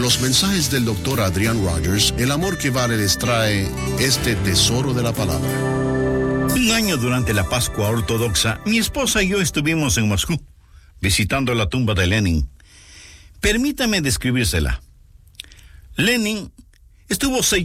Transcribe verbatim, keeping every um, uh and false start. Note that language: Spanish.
los mensajes del doctor Adrian Rogers, El Amor que Vale les trae este tesoro de la palabra. Un año durante la Pascua Ortodoxa, mi esposa y yo estuvimos en Moscú, visitando la tumba de Lenin. Permítame describírsela. Lenin estuvo seis